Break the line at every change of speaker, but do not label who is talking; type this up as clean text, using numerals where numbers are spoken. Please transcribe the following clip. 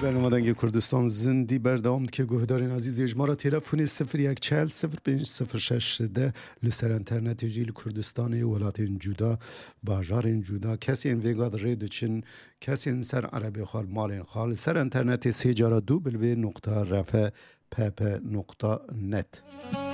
برنامه کردستان زندی بردام که گهدارین عزیز اجمارا تلفن 0140 0506 ده لسر انترنت جیل کردستان ولات جودا باجار جودا کسی این ویگاد رید چن کسی این سر عربی خال مال خال سر انترنت سیجارا دو بلوی نقطه رفع پپ نقطه نت